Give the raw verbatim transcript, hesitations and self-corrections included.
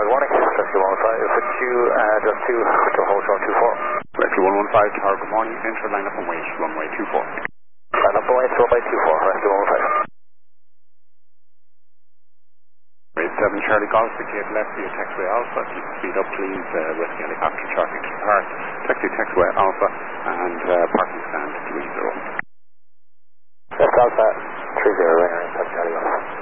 good morning. Rescue one one five, put you uh, just two to hold short two four. Rescue one one five, Tower, good morning. Enter line up and wait, runway two four. Line up and wait, runway two four, Rescue one one five. Grade seven Charlie Golf, via left via taxiway Alpha. Keep the speed up please, uh, rescue helicopter traffic to depart. Taxi taxiway Alpha and uh, parking stand three zero. Left Alpha three zero, Rainer, Charlie Golf.